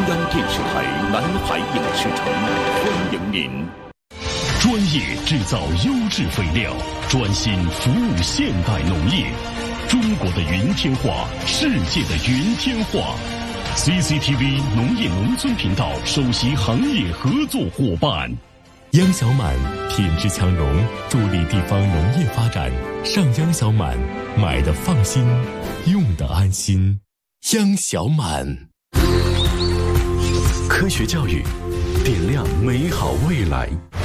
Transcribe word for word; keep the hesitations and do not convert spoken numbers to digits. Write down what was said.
央电视台南海影视城欢迎您。 专业制造优质肥料，专心服务现代农业。中国的云天化，世界的云天化。C C T V 农业农村频道首席行业合作伙伴。 央小满品质强融，助力地方农业发展。上央小满，买的放心，用的安心。央小满，科学教育，点亮美好未来。